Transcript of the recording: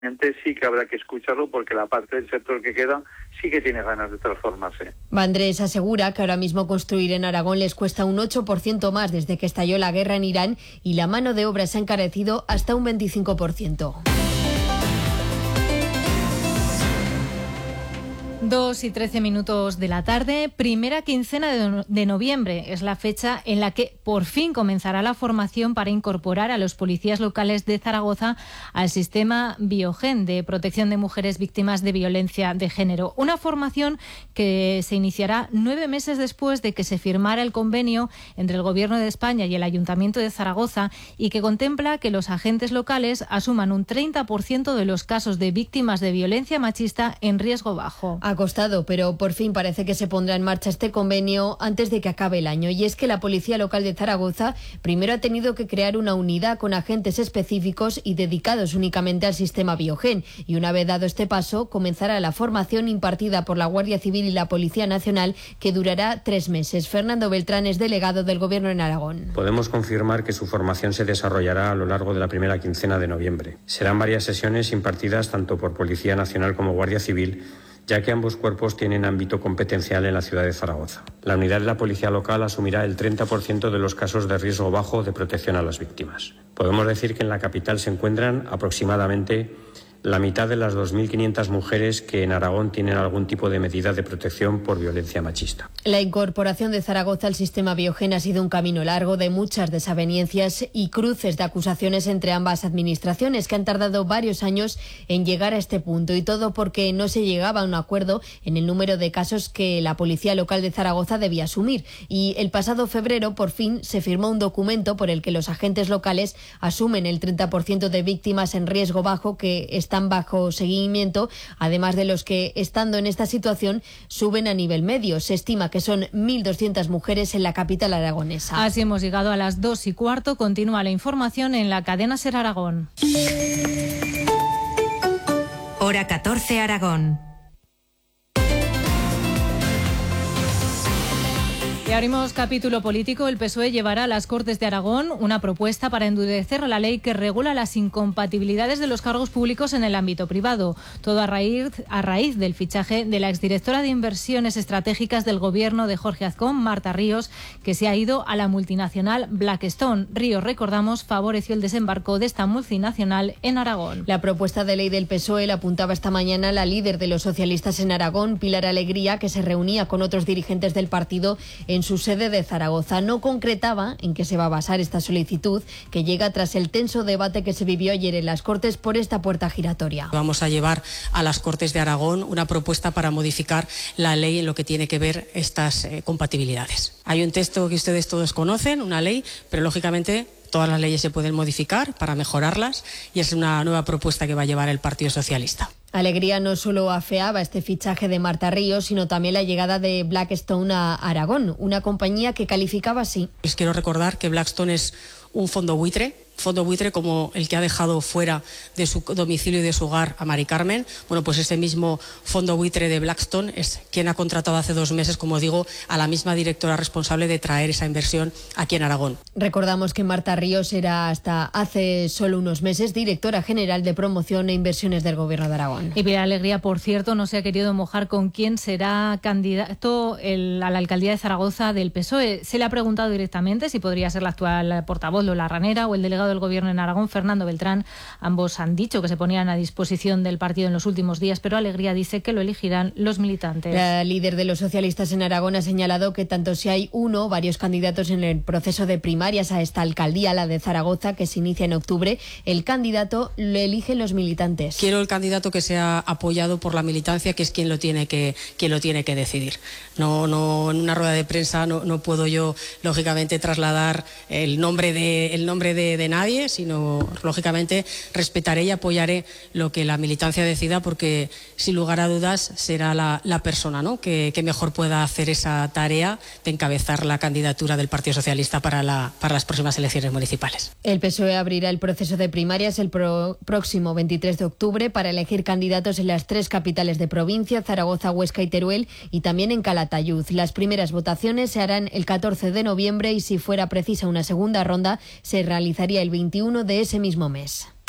Sí que habrá que escucharlo porque la parte del sector que queda sí que tiene ganas de transformarse. Vandrés asegura que ahora mismo construir en Aragón les cuesta un 8% más desde que estalló la guerra en Irán y la mano de obra se ha encarecido hasta un 25%. 2:13 de la tarde, primera quincena de noviembre. Es la fecha en la que por fin comenzará la formación para incorporar a los policías locales de Zaragoza al sistema Biogen de protección de mujeres víctimas de violencia de género. Una formación que se iniciará 9 meses después de que se firmara el convenio entre el Gobierno de España y el Ayuntamiento de Zaragoza y que contempla que los agentes locales asuman un 30% de los casos de víctimas de violencia machista en riesgo bajo. Ha costado, pero por fin parece que se pondrá en marcha este convenio antes de que acabe el año. Y es que la Policía Local de Zaragoza primero ha tenido que crear una unidad con agentes específicos y dedicados únicamente al sistema Biogen. Y una vez dado este paso, comenzará la formación impartida por la Guardia Civil y la Policía Nacional, que durará 3 meses. Fernando Beltrán es delegado del Gobierno en Aragón. Podemos confirmar que su formación se desarrollará a lo largo de la primera quincena de noviembre. Serán varias sesiones impartidas tanto por Policía Nacional como Guardia Civil, ya que ambos cuerpos tienen ámbito competencial en la ciudad de Zaragoza. La unidad de la Policía Local asumirá el 30% de los casos de riesgo bajo de protección a las víctimas. Podemos decir que en la capital se encuentran aproximadamente la mitad de las 2.500 mujeres que en Aragón tienen algún tipo de medida de protección por violencia machista. La incorporación de Zaragoza al sistema Biogen ha sido un camino largo de muchas desavenencias y cruces de acusaciones entre ambas administraciones que han tardado varios años en llegar a este punto, y todo porque no se llegaba a un acuerdo en el número de casos que la Policía Local de Zaragoza debía asumir. Y el pasado febrero por fin se firmó un documento por el que los agentes locales asumen el 30% de víctimas en riesgo bajo que están bajo seguimiento, además de los que, estando en esta situación, suben a nivel medio. Se estima que son 1.200 mujeres en la capital aragonesa. Así hemos llegado a las 2:15. Continúa la información en la cadena SER Aragón. Hora 14 Aragón. Y abrimos capítulo político. El PSOE llevará a las Cortes de Aragón una propuesta para endurecer la ley que regula las incompatibilidades de los cargos públicos en el ámbito privado. Todo a raíz del fichaje de la exdirectora de Inversiones Estratégicas del Gobierno de Jorge Azcón, Marta Ríos, que se ha ido a la multinacional Blackstone. Ríos, recordamos, favoreció el desembarco de esta multinacional en Aragón. La propuesta de ley del PSOE la apuntaba esta mañana la líder de los socialistas en Aragón, Pilar Alegría, que se reunía con otros dirigentes del partido en su sede de Zaragoza. No concretaba en qué se va a basar esta solicitud, que llega tras el tenso debate que se vivió ayer en las Cortes por esta puerta giratoria. Vamos a llevar a las Cortes de Aragón una propuesta para modificar la ley en lo que tiene que ver estas compatibilidades. Hay un texto que ustedes todos conocen, una ley, pero lógicamente todas las leyes se pueden modificar para mejorarlas, y es una nueva propuesta que va a llevar el Partido Socialista. Alegría no solo afeaba este fichaje de Marta Ríos, sino también la llegada de Blackstone a Aragón, una compañía que calificaba así. Les quiero recordar que Blackstone es un fondo buitre como el que ha dejado fuera de su domicilio y de su hogar a Mari Carmen. Bueno, pues ese mismo fondo buitre de Blackstone es quien ha contratado hace 2 meses, como digo, a la misma directora responsable de traer esa inversión aquí en Aragón. Recordamos que Marta Ríos era hasta hace solo unos meses directora general de promoción e inversiones del Gobierno de Aragón. Y Pilar Alegría, por cierto, no se ha querido mojar con quién será candidato a la alcaldía de Zaragoza del PSOE. Se le ha preguntado directamente si podría ser la actual portavoz Lola Ranera o el delegado del Gobierno en Aragón, Fernando Beltrán. Ambos han dicho que se ponían a disposición del partido en los últimos días, pero Alegría dice que lo elegirán los militantes. La líder de los socialistas en Aragón ha señalado que tanto si hay uno o varios candidatos en el proceso de primarias a esta alcaldía, la de Zaragoza, que se inicia en octubre, el candidato lo eligen los militantes. Quiero el candidato que sea apoyado por la militancia, que es quien lo tiene que decidir. No, en una rueda de prensa no puedo yo, lógicamente, trasladar el nombre de nadie, sino, lógicamente, respetaré y apoyaré lo que la militancia decida, porque, sin lugar a dudas, será la persona, ¿no?, que mejor pueda hacer esa tarea de encabezar la candidatura del Partido Socialista para las próximas elecciones municipales. El PSOE abrirá el proceso de primarias el próximo 23 de octubre para elegir candidatos en las 3 capitales de provincia, Zaragoza, Huesca y Teruel, y también en Calatayud. Las primeras votaciones se harán el 14 de noviembre y, si fuera precisa una segunda ronda, se realizaría el 21 de ese mismo mes.